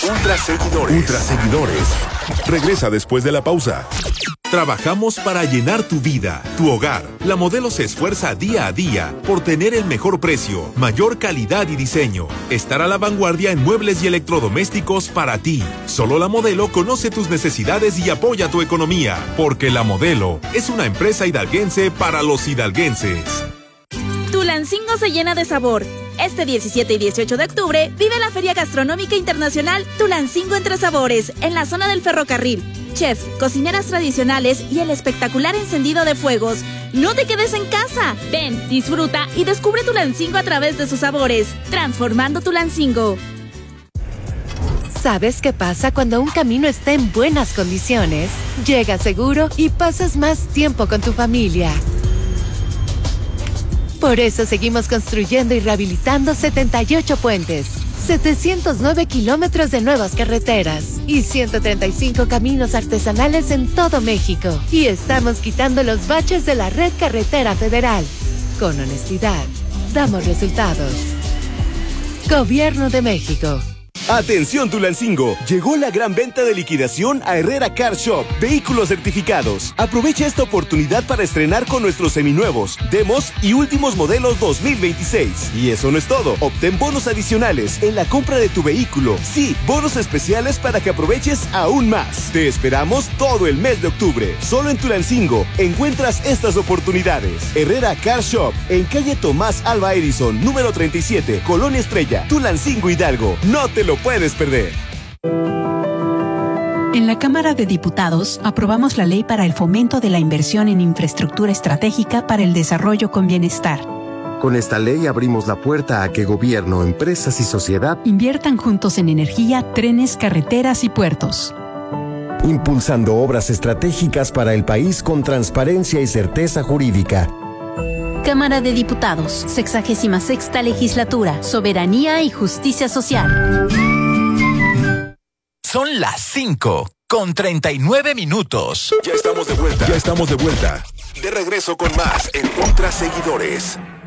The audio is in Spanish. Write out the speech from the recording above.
Ultra Seguidores. Ultra Seguidores. Regresa después de la pausa. Trabajamos para llenar tu vida, tu hogar. La Modelo se esfuerza día a día por tener el mejor precio, mayor calidad y diseño. Estar a la vanguardia en muebles y electrodomésticos para ti. Solo La Modelo conoce tus necesidades y apoya tu economía. Porque La Modelo es una empresa hidalguense para los hidalguenses. Tulancingo se llena de sabor. Este 17 y 18 de octubre vive la Feria Gastronómica Internacional Tulancingo Entre Sabores en la zona del ferrocarril. Chefs, cocineras tradicionales y el espectacular encendido de fuegos. ¡No te quedes en casa! Ven, disfruta y descubre Tulancingo a través de sus sabores. Transformando Tulancingo. ¿Sabes qué pasa cuando un camino está en buenas condiciones? Llega seguro y pasas más tiempo con tu familia. Por eso seguimos construyendo y rehabilitando 78 puentes, 709 kilómetros de nuevas carreteras y 135 caminos artesanales en todo México. Y estamos quitando los baches de la red carretera federal. Con honestidad, damos resultados. Gobierno de México. Atención Tulancingo, llegó la gran venta de liquidación a Herrera Car Shop, vehículos certificados. Aprovecha esta oportunidad para estrenar con nuestros seminuevos, demos y últimos modelos 2026. Y eso no es todo, obtén bonos adicionales en la compra de tu vehículo. Sí, bonos especiales para que aproveches aún más. Te esperamos todo el mes de octubre. Solo en Tulancingo encuentras estas oportunidades. Herrera Car Shop, en calle Tomás Alva Edison, número 37, Colonia Estrella, Tulancingo, Hidalgo. No te lo puedes perder. En la Cámara de Diputados aprobamos la ley para el fomento de la inversión en infraestructura estratégica para el desarrollo con bienestar. Con esta ley abrimos la puerta a que gobierno, empresas y sociedad inviertan juntos en energía, trenes, carreteras y puertos. Impulsando obras estratégicas para el país con transparencia y certeza jurídica. Cámara de Diputados, 66ª Legislatura, Soberanía y Justicia Social. Son las 5:39. Ya estamos de vuelta. De regreso con más en Ultra Seguidores.